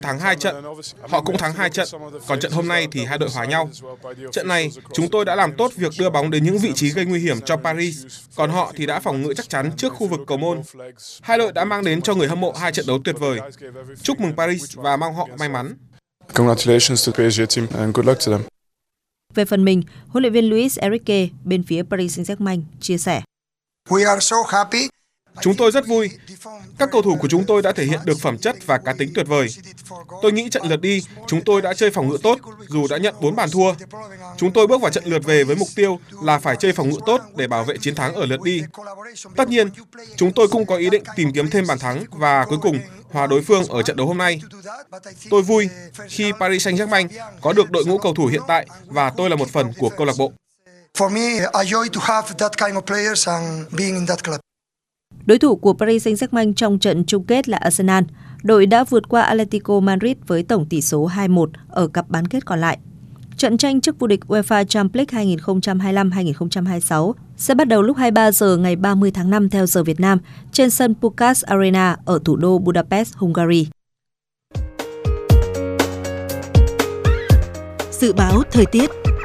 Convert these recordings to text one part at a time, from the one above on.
thắng 2 trận, họ cũng thắng 2 trận, còn trận hôm nay thì hai đội hòa nhau. Trận này, chúng tôi đã làm tốt việc đưa bóng đến những vị trí gây nguy hiểm cho Paris, còn họ thì đã phòng ngự chắc chắn trước khu vực cầu môn. Hai đội đã mang đến cho người hâm mộ 2 trận đấu tuyệt vời. Chúc mừng Paris và mong họ may mắn. Congratulations to PSG team and good luck to them. Về phần mình, huấn luyện viên Luis Enrique bên phía Paris Saint-Germain chia sẻ: Chúng tôi rất vui. Các cầu thủ của chúng tôi đã thể hiện được phẩm chất và cá tính tuyệt vời. Tôi nghĩ trận lượt đi, chúng tôi đã chơi phòng ngự tốt, dù đã nhận 4 bàn thua. Chúng tôi bước vào trận lượt về với mục tiêu là phải chơi phòng ngự tốt để bảo vệ chiến thắng ở lượt đi. Tất nhiên, chúng tôi cũng có ý định tìm kiếm thêm bàn thắng và cuối cùng hòa đối phương ở trận đấu hôm nay. Tôi vui khi Paris Saint-Germain có được đội ngũ cầu thủ hiện tại và tôi là một phần của câu lạc bộ. Đối thủ của Paris Saint-Germain trong trận chung kết là Arsenal. Đội đã vượt qua Atletico Madrid với tổng tỷ số 2-1 ở cặp bán kết còn lại. Trận tranh chức vô địch UEFA Champions League 2025-2026 sẽ bắt đầu lúc 23 giờ ngày 30 tháng 5 theo giờ Việt Nam trên sân Puskás Arena ở thủ đô Budapest, Hungary. Dự báo thời tiết.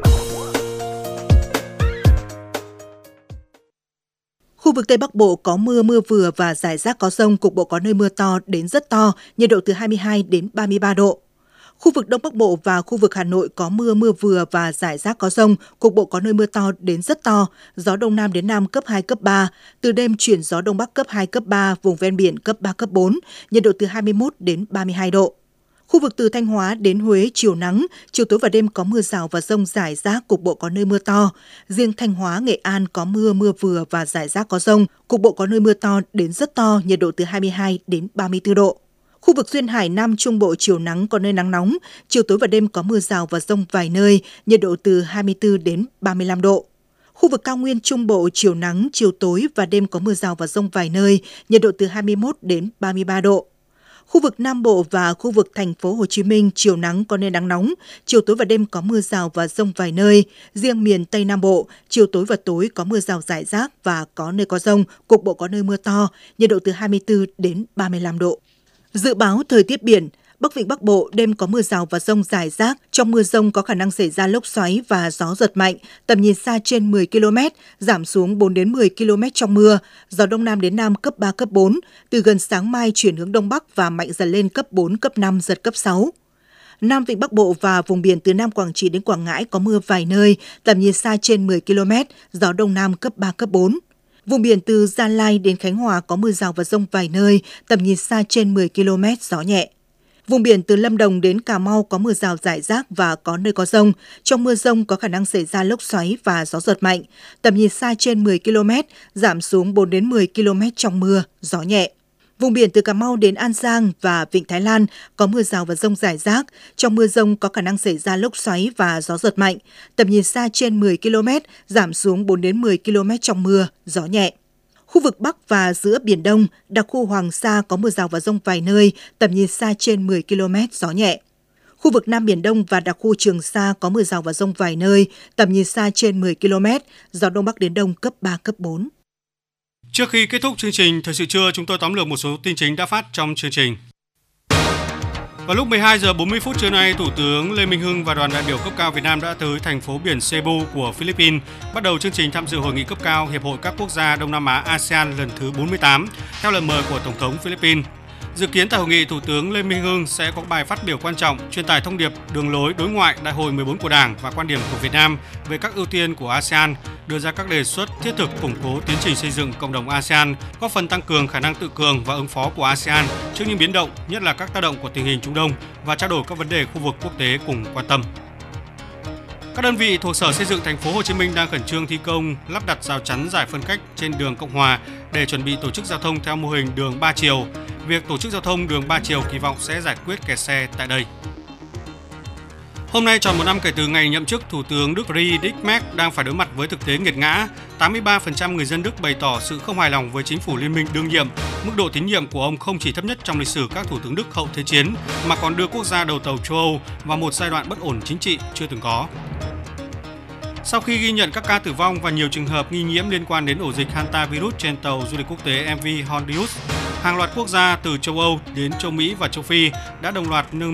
Khu vực Tây Bắc Bộ có mưa, mưa vừa và rải rác có dông, cục bộ có nơi mưa to đến rất to, nhiệt độ từ 22 đến 33 độ. Khu vực Đông Bắc Bộ và khu vực Hà Nội có mưa, mưa vừa và rải rác có dông, cục bộ có nơi mưa to đến rất to, gió Đông Nam đến Nam cấp 2, cấp 3. Từ đêm chuyển gió Đông Bắc cấp 2, cấp 3, vùng ven biển cấp 3, cấp 4, nhiệt độ từ 21 đến 32 độ. Khu vực từ Thanh Hóa đến Huế chiều nắng, chiều tối và đêm có mưa rào và dông rải rác, cục bộ có nơi mưa to. Riêng Thanh Hóa, Nghệ An có mưa, mưa vừa và rải rác có dông, cục bộ có nơi mưa to đến rất to, nhiệt độ từ 22 đến 34 độ. Khu vực duyên hải Nam Trung Bộ chiều nắng có nơi nắng nóng, chiều tối và đêm có mưa rào và dông vài nơi, nhiệt độ từ 24 đến 35 độ. Khu vực cao nguyên Trung Bộ chiều nắng, chiều tối và đêm có mưa rào và dông vài nơi, nhiệt độ từ 21 đến 33 độ. Khu vực Nam Bộ và khu vực thành phố Hồ Chí Minh chiều nắng có nơi nắng nóng, chiều tối và đêm có mưa rào và dông vài nơi. Riêng miền Tây Nam Bộ, chiều tối và tối có mưa rào rải rác và có nơi có dông, cục bộ có nơi mưa to, nhiệt độ từ 24 đến 35 độ. Dự báo thời tiết biển, Bắc Vịnh Bắc Bộ đêm có mưa rào và dông rải rác, trong mưa dông có khả năng xảy ra lốc xoáy và gió giật mạnh, tầm nhìn xa trên 10 km, giảm xuống 4 đến 10 km trong mưa, gió Đông Nam đến Nam cấp 3, cấp 4, từ gần sáng mai chuyển hướng Đông Bắc và mạnh dần lên cấp 4, cấp 5, giật cấp 6. Nam Vịnh Bắc Bộ và vùng biển từ Nam Quảng Trị đến Quảng Ngãi có mưa vài nơi, tầm nhìn xa trên 10 km, gió Đông Nam cấp 3, cấp 4. Vùng biển từ Gia Lai đến Khánh Hòa có mưa rào và dông vài nơi, tầm nhìn xa trên 10 km, gió nhẹ. Vùng biển từ Lâm Đồng đến Cà Mau có mưa rào rải rác và có nơi có dông. Trong mưa dông có khả năng xảy ra lốc xoáy và gió giật mạnh. Tầm nhìn xa trên 10 km, giảm xuống 4 đến 10 km trong mưa, gió nhẹ. Vùng biển từ Cà Mau đến An Giang và Vịnh Thái Lan có mưa rào và dông rải rác. Trong mưa dông có khả năng xảy ra lốc xoáy và gió giật mạnh. Tầm nhìn xa trên 10 km, giảm xuống 4 đến 10 km trong mưa, gió nhẹ. Khu vực Bắc và giữa Biển Đông, đặc khu Hoàng Sa có mưa rào và dông vài nơi, tầm nhìn xa trên 10 km, gió nhẹ. Khu vực Nam Biển Đông và đặc khu Trường Sa có mưa rào và dông vài nơi, tầm nhìn xa trên 10 km, gió Đông Bắc đến Đông cấp 3, cấp 4. Trước khi kết thúc chương trình Thời sự trưa, chúng tôi tóm lược một số tin chính đã phát trong chương trình. Vào lúc 12 giờ 40 phút trưa nay, Thủ tướng Lê Minh Hưng và đoàn đại biểu cấp cao Việt Nam đã tới thành phố biển Cebu của Philippines, bắt đầu chương trình tham dự hội nghị cấp cao Hiệp hội các quốc gia Đông Nam Á ASEAN lần thứ 48 theo lời mời của Tổng thống Philippines. Dự kiến tại hội nghị, Thủ tướng Lê Minh Hưng sẽ có bài phát biểu quan trọng truyền tải thông điệp đường lối đối ngoại Đại hội 14 của Đảng và quan điểm của Việt Nam về các ưu tiên của ASEAN, đưa ra các đề xuất thiết thực củng cố tiến trình xây dựng cộng đồng ASEAN, góp phần tăng cường khả năng tự cường và ứng phó của ASEAN trước những biến động, nhất là các tác động của tình hình Trung Đông và trao đổi các vấn đề khu vực quốc tế cùng quan tâm. Các đơn vị thuộc Sở Xây dựng thành phố Hồ Chí Minh đang khẩn trương thi công lắp đặt rào chắn giải phân cách trên đường Cộng Hòa để chuẩn bị tổ chức giao thông theo mô hình đường 3 chiều. Việc tổ chức giao thông đường 3 chiều kỳ vọng sẽ giải quyết kẹt xe tại đây. Hôm nay tròn một năm kể từ ngày nhậm chức, Thủ tướng Đức Friedrich Merz đang phải đối mặt với thực tế nghiệt ngã. 83% người dân Đức bày tỏ sự không hài lòng với chính phủ liên minh đương nhiệm. Mức độ tín nhiệm của ông không chỉ thấp nhất trong lịch sử các thủ tướng Đức hậu Thế chiến, mà còn đưa quốc gia đầu tàu châu Âu vào một giai đoạn bất ổn chính trị chưa từng có. Sau khi ghi nhận các ca tử vong và nhiều trường hợp nghi nhiễm liên quan đến ổ dịch hantavirus trên tàu du lịch quốc tế MV Hondius, hàng loạt quốc gia từ châu Âu đến châu Mỹ và châu Phi đã đồng loạt nâng